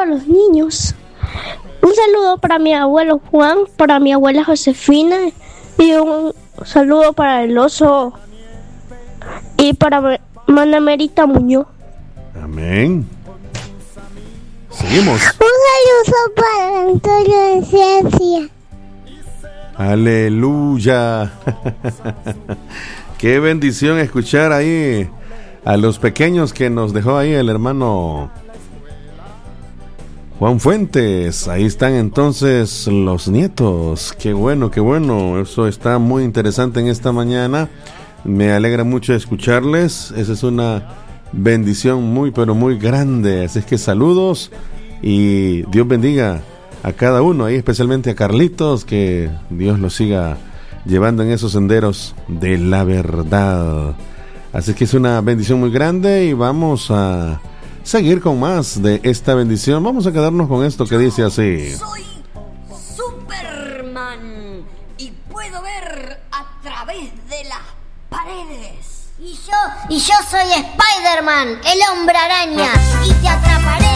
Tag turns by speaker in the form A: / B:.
A: los niños. Un saludo para mi abuelo Juan, para mi abuela Josefina y un saludo para el oso y para Mana Merita Muñoz.
B: Amén. Seguimos.
C: Un saludo para Antonio de Ciencia.
B: Aleluya. Qué bendición escuchar ahí a los pequeños que nos dejó ahí el hermano Juan Fuentes. Ahí están entonces los nietos. Qué bueno, qué bueno. Eso está muy interesante en esta mañana. Me alegra mucho escucharles. Esa es una bendición muy, pero muy grande. Así es que saludos y Dios bendiga a cada uno, ahí especialmente a Carlitos, que Dios lo siga llevando en esos senderos de la verdad. Así que es una bendición muy grande y vamos a seguir con más de esta bendición. Vamos a quedarnos con esto que dice así:
D: soy Superman y puedo ver a través de las paredes.
C: Y yo soy Spider-Man, el hombre araña, y te atraparé